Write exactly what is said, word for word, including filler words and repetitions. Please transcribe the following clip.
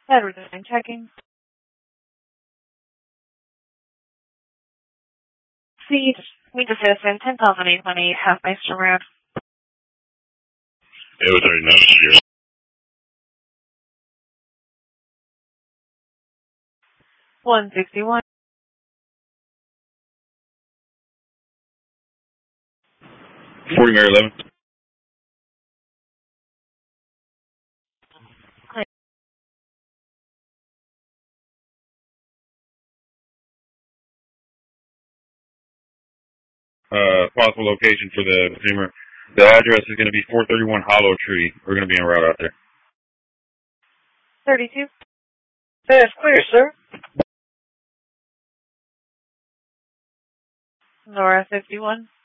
Everything checking. Seed, meet the citizen, ten thousand eight hundred eight, Halfmeister Road. It was already noticed here. one sixty-one. forty Mary eleven. Uh, possible location for the consumer. The address is going to be four thirty-one Hollow Tree. We're going to be en route out there. thirty-two. That's clear, sir. Nora fifty-one.